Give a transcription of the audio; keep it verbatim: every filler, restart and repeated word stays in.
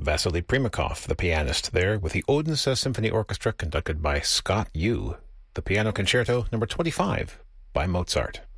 Vasily Primakov, the pianist, there with the Odense Symphony Orchestra conducted by Scott Yu, the Piano Concerto number twenty-five by Mozart.